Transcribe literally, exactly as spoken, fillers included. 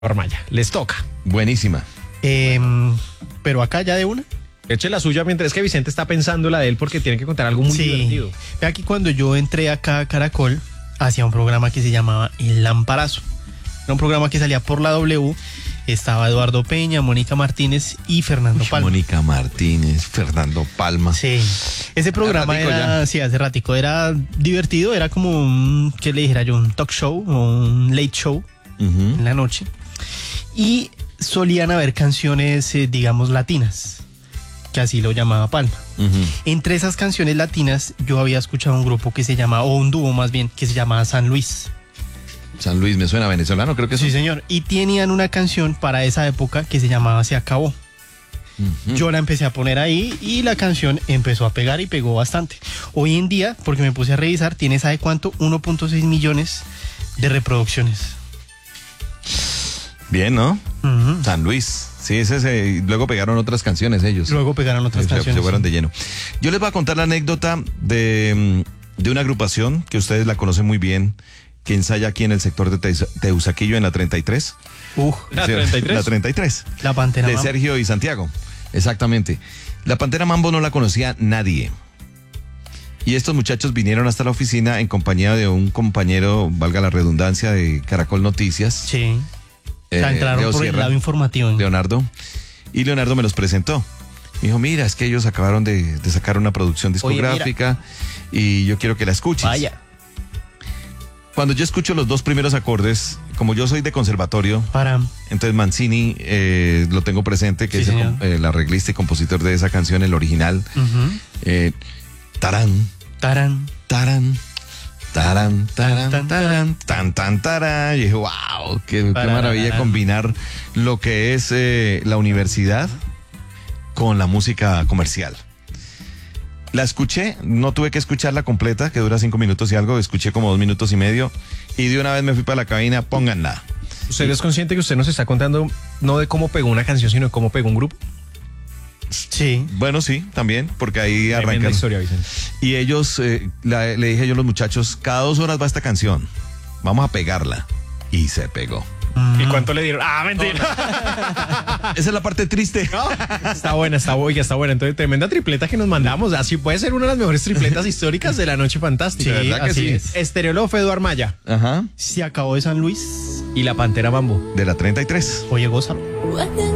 Armaya, les toca. Buenísima. Eh, pero acá ya de una. Eche la suya mientras es que Vicente está pensando la de él porque tiene que contar algo muy Sí. divertido. Ve aquí cuando yo entré acá a Caracol, hacía un programa que se llamaba El Lamparazo. Era un programa que salía por la W. Estaba Eduardo Peña, Mónica Martínez y Fernando Uy, Palma. Mónica Martínez, Fernando Palma. Sí, ese programa ratico era, ya. sí, hace ratico, era divertido, era como un, ¿qué le dijera yo? Un talk show o un late show Ujú. en la noche. Y solían haber canciones, eh, digamos, latinas, que así lo llamaba Palma. Ujú. Entre esas canciones latinas, yo había escuchado un grupo que se llama, o un dúo más bien, que se llamaba San Luis. San Luis, me suena venezolano, creo que Sí, sí. señor. Y tenían una canción para esa época que se llamaba Se Acabó. Ujú. Yo la empecé a poner ahí y la canción empezó a pegar y pegó bastante. Hoy en día, porque me puse a revisar, tiene, ¿sabe cuánto? uno punto seis millones de reproducciones. Bien, ¿no? Ujú. San Luis. Sí, ese se, luego pegaron otras canciones ellos. Luego pegaron otras Se- se, canciones. se fueron sí. de lleno. Yo les voy a contar la anécdota de, mm, de una agrupación que ustedes la conocen muy bien, que ensaya aquí en el sector de Teus- Teusaquillo en la treinta y tres. Uf, ¿La Sí, treinta y tres? La treinta y tres. la Pantera De Mambo. Sergio y Santiago. Exactamente. La Pantera Mambo no la conocía nadie. Y estos muchachos vinieron hasta la oficina en compañía de un compañero, valga la redundancia, de Caracol Noticias, Sí. O sea, eh, entraron Leo por el Sierra, lado informativo. Leonardo. Y Leonardo me los presentó. Me dijo, mira, es que ellos acabaron de, de sacar una producción Oye, mira. discográfica y yo quiero que la escuches. Vaya, Cuando yo escucho los dos primeros acordes, como yo soy de conservatorio, para... entonces Mancini eh, lo tengo presente, que Sí, es el, señor. com- el arreglista y compositor de esa canción, el original. Ujú. Eh, tarán, Tarán. tarán, tarán, tarán, Tan, tarán, tan, tan, tarán. Y dije, wow, qué, qué Parararán. maravilla combinar lo que es eh, la universidad con la música comercial. La escuché, no tuve que escucharla completa, que dura cinco minutos y algo, escuché como dos minutos y medio, y de una vez me fui para la cabina, pónganla. ¿Usted es consciente que usted nos está contando no de cómo pegó una canción, sino de cómo pegó un grupo? Sí. Bueno, sí, también, porque ahí Tremenda arrancan. historia, Vicente. Y ellos, eh, la- le dije yo a los muchachos, cada dos horas va esta canción, vamos a pegarla. Y se pegó. ¿Y cuánto le dieron? Ah, mentira. Esa es la parte triste. Está buena, está buena, está buena. Entonces, tremenda tripleta que nos mandamos. Así puede ser una de las mejores tripletas históricas de la noche fantástica. Sí, ¿verdad que así sí? es. Estereolofo Eduardo Armaya Ajá, Se acabó de San Luis. y la Pantera Mambo. de la treinta y tres. Oye, gózalo.